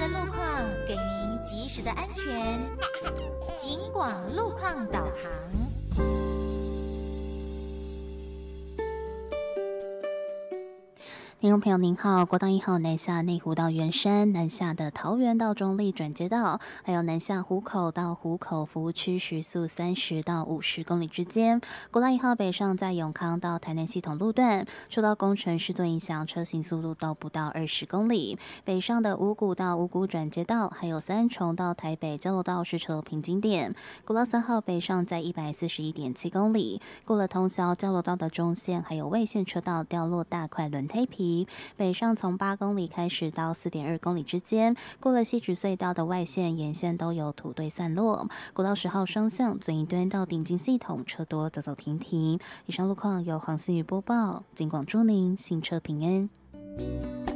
的路况，给您及时的安全。警广路况导航。 听众朋友您好，国道1号南下内湖到圆山，南下的桃园到中立转接道，还有南下湖口到湖口服务区时速30到50公里之间。国道1号北上在永康到台南系统路段，受到工程施作影响，车行速度都不到20公里。北上的五股到五股转接道，还有三重到台北交流道是车路瓶颈点。国道3号北上在141.7公里，过了通霄交流道的中线，还有外线车道掉落大块轮胎皮。北上从8公里开始到4.2公里之间，过了汐止隧道的外线沿线都有土堆散落。国道10号双向左一端到顶进系统车多走走停停。以上路况由黄思雨播报，警广祝您行车平安。